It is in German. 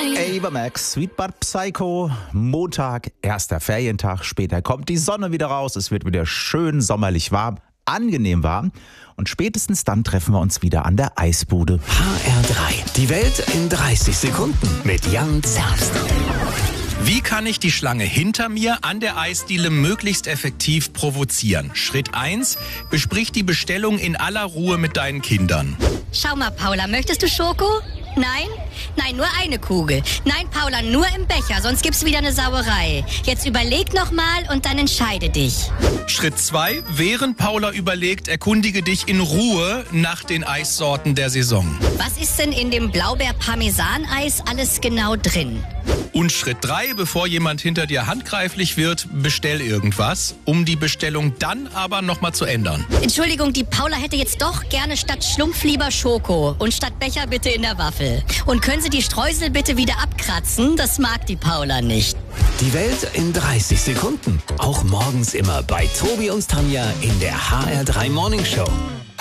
Ava Max, Sweet But Psycho, Montag, erster Ferientag, später kommt die Sonne wieder raus, es wird wieder schön sommerlich warm, angenehm warm und spätestens dann treffen wir uns wieder an der Eisbude. HR3, die Welt in 30 Sekunden mit Jan Zerst. Wie kann ich die Schlange hinter mir an der Eisdiele möglichst effektiv provozieren? Schritt 1. Besprich die Bestellung in aller Ruhe mit deinen Kindern. Schau mal, Paula, möchtest du Schoko? Nein? Nein, nur eine Kugel. Nein, Paula, nur im Becher, sonst gibt's wieder eine Sauerei. Jetzt überleg nochmal und dann entscheide dich. Schritt 2. Während Paula überlegt, erkundige dich in Ruhe nach den Eissorten der Saison. Was ist denn in dem Blaubeer-Parmesan-Eis alles genau drin? Und Schritt 3. Bevor jemand hinter dir handgreiflich wird, bestell irgendwas, um die Bestellung dann aber nochmal zu ändern. Entschuldigung, die Paula hätte jetzt doch gerne statt Schlumpf lieber Schoko und statt Becher bitte in der Waffel. Und können Sie die Streusel bitte wieder abkratzen? Das mag die Paula nicht. Die Welt in 30 Sekunden. Auch morgens immer bei Tobi und Tanja in der HR3 Morning Show.